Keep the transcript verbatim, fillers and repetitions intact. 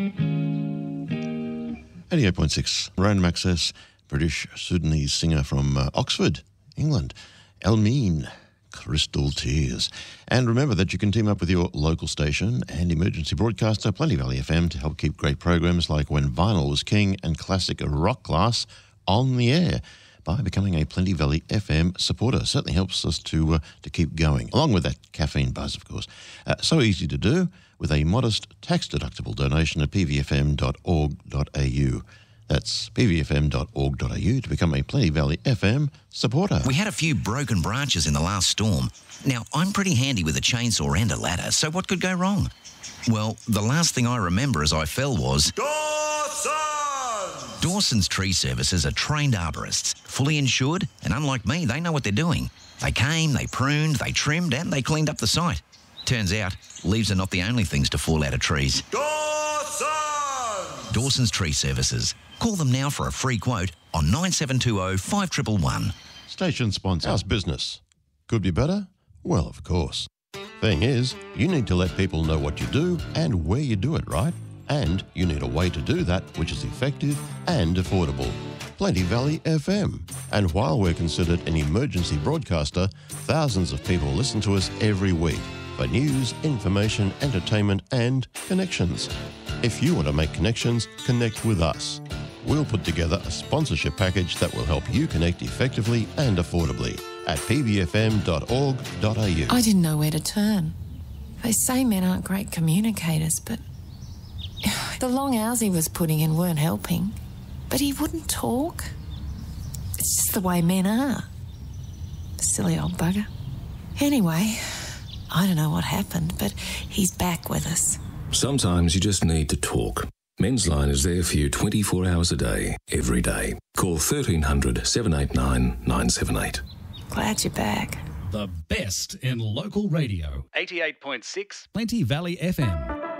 eighty-eight point six, Random Access, British Sudanese singer from uh, Oxford, England, Elmine, Crystal Tears. And remember that you can team up with your local station and emergency broadcaster, Plenty Valley F M, to help keep great programs like When Vinyl Was King and classic rock class on the air by becoming a Plenty Valley F M supporter. Certainly helps us to uh, to keep going, along with that caffeine buzz, of course. Uh, so easy to do with a modest tax-deductible donation at p v f m dot org dot a u. That's p v f m dot org dot a u to become a Plenty Valley F M supporter. We had a few broken branches in the last storm. Now, I'm pretty handy with a chainsaw and a ladder, so what could go wrong? Well, the last thing I remember as I fell was... Dawson! Dawson's Tree Services are trained arborists, fully insured, and unlike me, they know what they're doing. They came, they pruned, they trimmed, and they cleaned up the site. Turns out, leaves are not the only things to fall out of trees. Dawson! Dawson's Tree Services. Call them now for a free quote on nine seven two zero five one one one. Station sponsor. How's business? Could be better? Well, of course. Thing is, you need to let people know what you do and where you do it, right? And you need a way to do that which is effective and affordable. Plenty Valley F M. And while we're considered an emergency broadcaster, thousands of people listen to us every week for news, information, entertainment, and connections. If you want to make connections, connect with us. We'll put together a sponsorship package that will help you connect effectively and affordably at p v f m dot org dot a u. I didn't know where to turn. They say men aren't great communicators, but the long hours he was putting in weren't helping. But he wouldn't talk. It's just the way men are. Silly old bugger. Anyway, I don't know what happened, but he's back with us. Sometimes you just need to talk. Men's Line is there for you twenty-four hours a day, every day. Call thirteen hundred, seven eight nine, nine seven eight. Glad you're back. The best in local radio. eighty-eight point six Plenty Valley F M.